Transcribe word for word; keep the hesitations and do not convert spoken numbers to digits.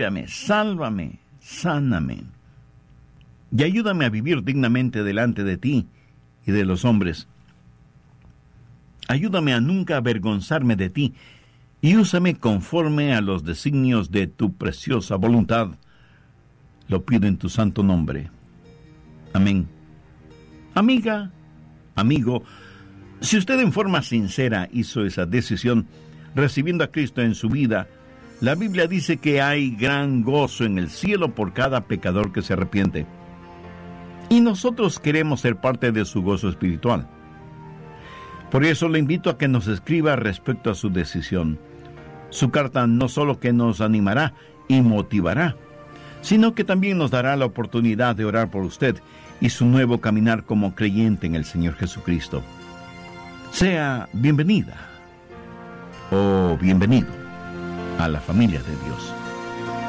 límpiame, sálvame, sáname. Y ayúdame a vivir dignamente delante de ti y de los hombres. Ayúdame a nunca avergonzarme de ti, y úsame conforme a los designios de tu preciosa voluntad. Lo pido en tu santo nombre. Amén. Amiga, amigo, si usted en forma sincera hizo esa decisión, recibiendo a Cristo en su vida, la Biblia dice que hay gran gozo en el cielo por cada pecador que se arrepiente. Y nosotros queremos ser parte de su gozo espiritual. Por eso le invito a que nos escriba respecto a su decisión. Su carta no solo que nos animará y motivará, sino que también nos dará la oportunidad de orar por usted y su nuevo caminar como creyente en el Señor Jesucristo. Sea bienvenida o bienvenido a la familia de Dios.